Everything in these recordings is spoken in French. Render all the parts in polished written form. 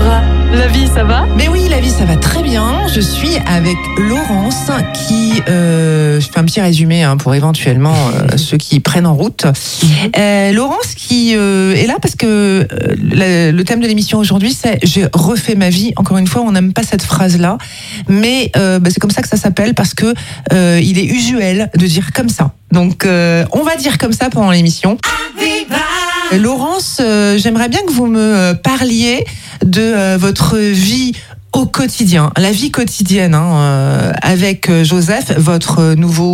Sarah, la vie, ça va ? Mais oui, la vie, ça va très bien. Je suis avec Laurence qui... je fais un petit résumé pour éventuellement ceux qui prennent en route. Laurence qui est là parce que le thème de l'émission aujourd'hui, c'est « J'ai refait ma vie ». Encore une fois, on n'aime pas cette phrase-là, mais c'est comme ça que ça s'appelle parce que il est usuel de dire comme ça. Donc, on va dire comme ça pendant l'émission. Laurence, j'aimerais bien que vous me parliez de votre vie au quotidien, la vie quotidienne avec Joseph, votre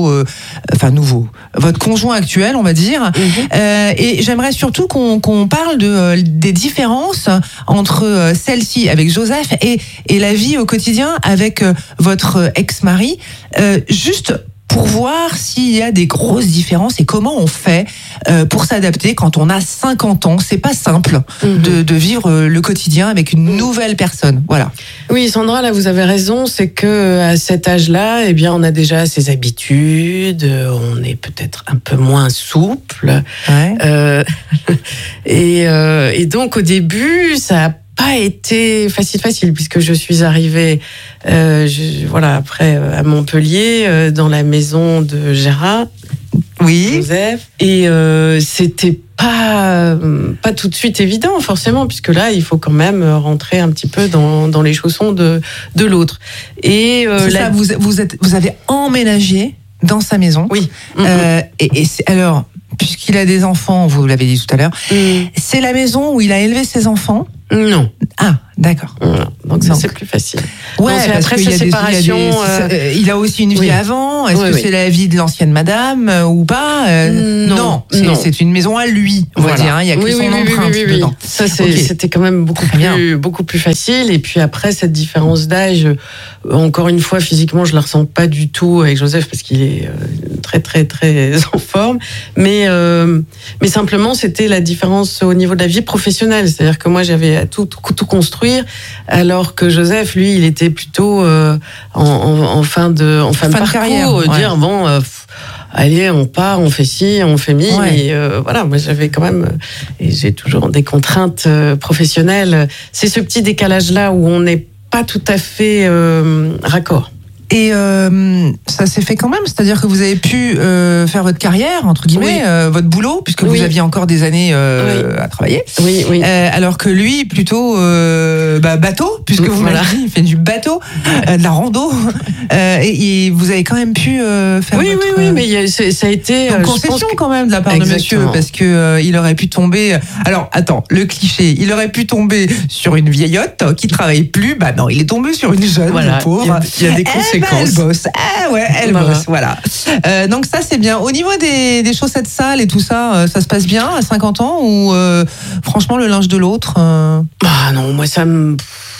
votre conjoint actuel, on va dire. Et j'aimerais surtout qu'on parle des différences entre celle-ci avec Joseph et la vie au quotidien avec votre ex-mari. Juste pour voir s'il y a des grosses différences et comment on fait pour s'adapter quand on a 50 ans. C'est pas simple de vivre le quotidien avec une nouvelle personne. Voilà. Oui, Sandra, là, vous avez raison. C'est que à cet âge-là, eh bien, on a déjà ses habitudes. On est peut-être un peu moins souple. Ouais. Et donc, au début, ça a pas été facile puisque je suis arrivée après à Montpellier dans la maison de Gérard, Joseph, et c'était pas tout de suite évident forcément puisque là il faut quand même rentrer un petit peu dans les chaussons de l'autre. Et ça, vous avez emménagé dans sa maison. Oui. Alors, puisqu'il a des enfants, vous l'avez dit tout à l'heure, c'est la maison où il a élevé ses enfants? Non. Ah, d'accord. Donc ça, c'est plus facile. Ouais, donc, parce après qu'il sa séparation... il a aussi une vie avant. Est-ce que c'est la vie de l'ancienne madame ou pas? Non. C'est une maison à lui, on va dire. Il y a que son empreinte dedans. Ça, c'était quand même beaucoup plus facile. Et puis après, cette différence d'âge, encore une fois, physiquement, je la ressens pas du tout avec Joseph parce qu'il est très, très, très en forme. Mais simplement, c'était la différence au niveau de la vie professionnelle. C'est-à-dire que moi, j'avais à tout construire, alors que Joseph, lui, il était plutôt en fin de parcours, carrière, dire allez, on part, on fait ci, on fait mi. Et moi j'avais quand même, et j'ai toujours des contraintes professionnelles. C'est ce petit décalage-là où on n'est pas tout à fait raccord. Et ça s'est fait quand même, c'est-à-dire que vous avez pu faire votre carrière, entre guillemets, votre boulot, puisque vous aviez encore des années à travailler. Oui. Alors que lui, plutôt bateau, puisque vous m'avez dit, il fait du bateau, de la rando. Et vous avez quand même pu faire votre... Oui, mais ça a été... une concession quand même de la part de monsieur, parce que il aurait pu tomber... Alors, attends, le cliché, il aurait pu tomber sur une vieillotte qui travaille plus. Bah non, il est tombé sur une jeune, pauvre. Il y a des conséquences. Elle bosse. Elle bosse, voilà. Donc ça, c'est bien. Au niveau des chaussettes sales et tout ça, ça se passe bien à 50 ans ou franchement, le linge de l'autre Ah non, moi, ça me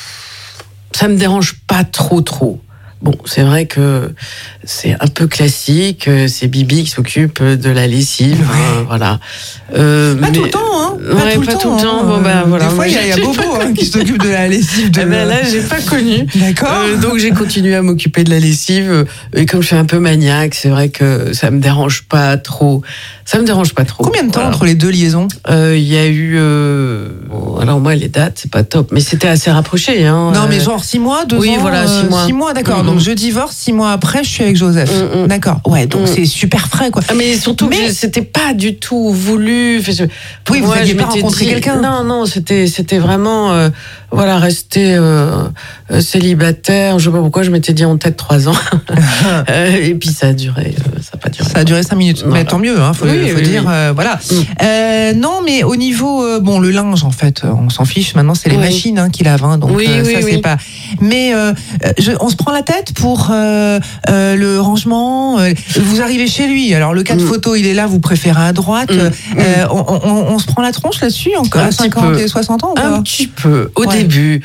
dérange pas trop. Bon, c'est vrai que c'est un peu classique, c'est Bibi qui s'occupe de la lessive, voilà. Pas tout le temps, hein. Pas tout le temps. Bon, voilà. Des fois, il y a Bobo qui s'occupe de la lessive. Là, j'ai pas connu. D'accord. Donc, j'ai continué à m'occuper de la lessive. Et comme je suis un peu maniaque, c'est vrai que ça me dérange pas trop. Combien de temps entre les deux liaisons? Il y a eu... alors moi, les dates, c'est pas top. Mais c'était assez rapproché. Hein. Non, mais genre 6 mois, 2 ans? Oui, voilà, 6 mois. 6 mois, d'accord. Donc, je divorce, 6 mois après, je suis avec Joseph. D'accord. Ouais, donc c'est super frais, quoi. Mais surtout, c'était pas du tout voulu. Vous n'aviez pas rencontré quelqu'un? Non, c'était vraiment... rester célibataire. Je sais pas pourquoi, je m'étais dit en tête 3 ans. Et puis ça a duré, ça n'a pas duré. Ça a duré 5 minutes. Voilà. Mais tant mieux, faut dire. Voilà. Non, mais au niveau, le linge, en fait, on s'en fiche. Maintenant, c'est les machines qui lavent. Donc c'est pas. Mais on se prend la tête pour le rangement. Vous arrivez chez lui. Alors le cas de photo, il est là. Vous préférez à droite. On se prend la tronche là-dessus encore à 50 et 60 ans. Un petit peu. Au début,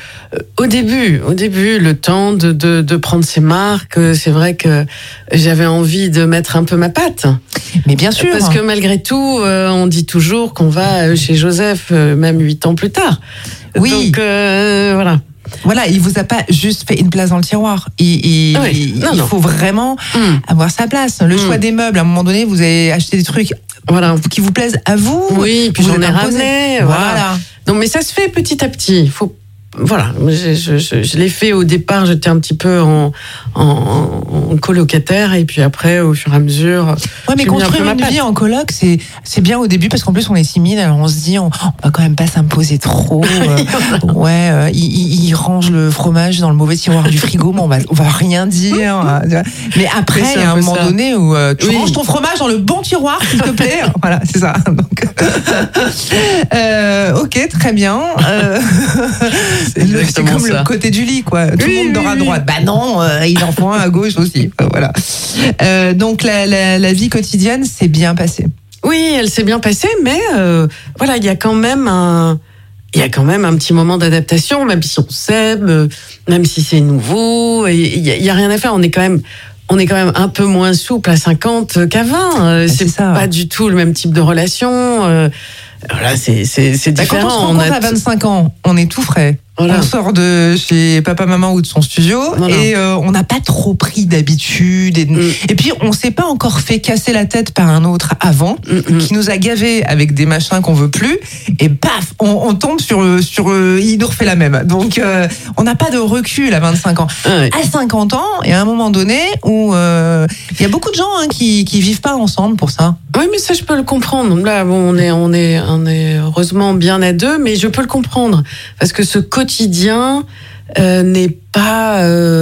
le temps de prendre ses marques, c'est vrai que j'avais envie de mettre un peu ma patte. Mais bien sûr. Parce que malgré tout, on dit toujours qu'on va chez Joseph, même 8 ans plus tard. Oui. Donc, voilà. Voilà, il vous a pas juste fait une place dans le tiroir. Il faut vraiment avoir sa place. Le choix des meubles, à un moment donné, vous avez acheté des trucs qui vous plaisent à vous. Oui, puis j'en ai ramené. Voilà. Non, mais ça se fait petit à petit. Il faut voilà, je l'ai fait au départ, j'étais un petit peu en colocataire, et puis après, au fur et à mesure. Ouais, mais construire une vie en coloc, c'est bien au début, parce qu'en plus on est 6000, alors on se dit, on va quand même pas s'imposer trop. Il range le fromage dans le mauvais tiroir du frigo, mais on va rien dire. Mais après, il y a un moment donné où tu ranges ton fromage dans le bon tiroir, s'il te plaît. Voilà, c'est ça. Donc, ok, très bien. C'est comme le côté du lit, quoi. Tout le monde dort à droite. Bah non, il en faut un à gauche aussi. Voilà. Donc la vie quotidienne s'est bien passée. Oui, elle s'est bien passée, mais voilà, il y a quand même un petit moment d'adaptation, même si on s'aime, même si c'est nouveau. Il y a rien à faire. On est quand même un peu moins souple à 50 qu'à 20. C'est pas du tout le même type de relation. Voilà, c'est différent. Quand on se rencontre à 25 ans, on est tout frais. Voilà. On sort de chez papa, maman ou de son studio, et on n'a pas trop pris d'habitude. Et puis, on s'est pas encore fait casser la tête par un autre avant, qui nous a gavé avec des machins qu'on veut plus. Et paf, on tombe sur il nous refait la même. Donc, on n'a pas de recul à 25 ans. À 50 ans, il y a un moment donné où il y a beaucoup de gens qui vivent pas ensemble pour ça. Oui, mais ça, je peux le comprendre. Là, bon, on est heureusement bien à deux, mais je peux le comprendre. Parce que ce quotidien n'est pas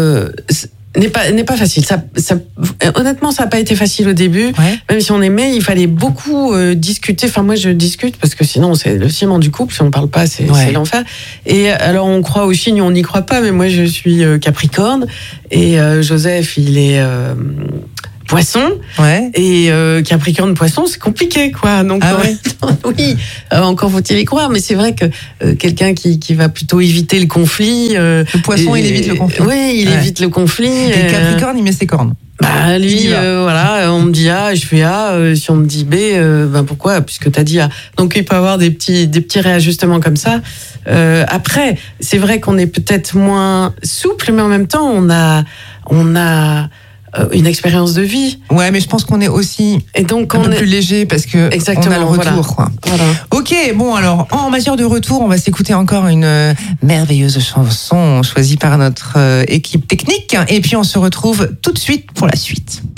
facile. Honnêtement, ça n'a pas été facile au début. Ouais. Même si on aimait, il fallait beaucoup discuter. Enfin, moi, je discute parce que sinon, c'est le ciment du couple. Si on ne parle pas, c'est l'enfer. Et alors, on croit au signe, on n'y croit pas. Mais moi, je suis Capricorne. Et Joseph, il est... Poisson, et Capricorne Poisson, c'est compliqué, quoi. Donc oui, encore faut-il y croire, mais c'est vrai que quelqu'un qui va plutôt éviter le conflit. Le Poisson, il évite le conflit. Oui, il évite le conflit. Et le Capricorne, il met ses cornes. Bah lui, voilà, on me dit A, je fais A. Si on me dit B, pourquoi ? Puisque t'as dit A. Donc il peut y avoir des petits réajustements comme ça. Après, c'est vrai qu'on est peut-être moins souple, mais en même temps, on a une expérience de vie. Ouais, mais je pense qu'on est aussi un peu plus léger parce que on a le retour. Voilà. Ok, bon alors, en matière de retour, on va s'écouter encore une merveilleuse chanson choisie par notre équipe technique, et puis on se retrouve tout de suite pour la suite.